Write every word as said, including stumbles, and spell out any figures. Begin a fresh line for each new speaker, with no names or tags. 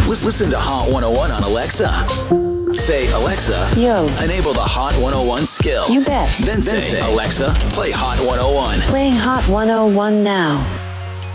Lis- Listen to Hot one oh one on Alexa. Say, Alexa,
Yo.
enable the Hot one oh one skill.
You bet.
Then say, Alexa, play Hot one oh one.
Playing Hot one oh one now.